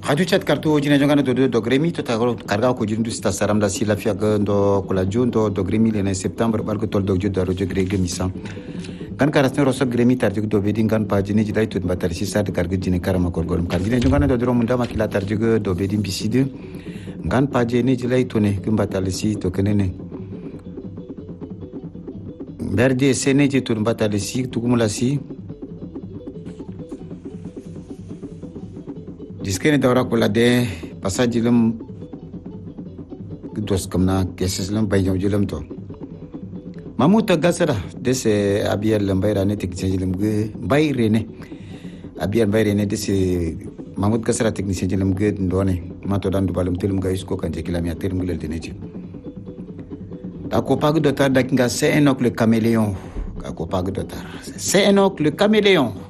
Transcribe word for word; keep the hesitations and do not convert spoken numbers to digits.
Radio chat kartu jina jongana do do gremi to ta karga ko jindu sta saram da sila fia do ko la jundo do gremi le septembre bar ko tol do judo rojo grege misa kan karasne roso gremi tarjuk do bedin kan pajini jidai tut batar sisa de karga jine karama kor gorum kan jina jongana do do munda makila tarjuk do bedin biside kan pajini jilai tune kum batalisi to kenene berde sene je tut batalisi to kumulasi jiskene dawra kula de pasajilum dos kamna keseslam bayam jilam to mamuta gasara dese abiel lambayra ne teknisyen ge bayrene abiel bayrene dese mamut gasara teknisyen jilam ge ndone mato dan dubalum telum ga isko kanje kilami aterm gulel deneji akopag dotar dakinga c'est Enoch le caméléon akopag dotar c'est Enoch le caméléon